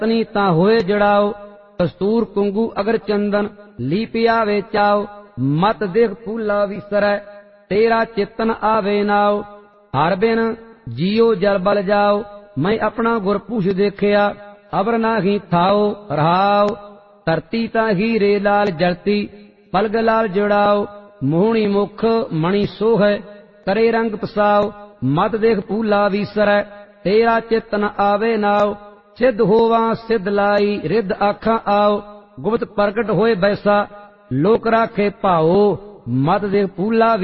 तनी ता होए जड़ाओ, कस्तूर कुंगू अगर चंदन लीपिया वे चाओ। मत देख फूला विसरै, तेरा चेतन आवे नाओ। हर बिन जियो जल बल जाओ, मैं अपना गुरपुष देखिया, अबर नाही थाओ रहाओ। धरती ता हीरे लाल जलती, पलग लाल जुड़ाओ। मोहनी मुख मणि सोहै, करे रंग पसाओ। मत देख फूला विसरै, तेरा चेतन आवे नाओ। सिद्ध होवा सिद्ध लाई, रिद्ध आखा आओ। गुप्त प्रगट होए बैसा, लोक राखे भाओ। मत देख फूला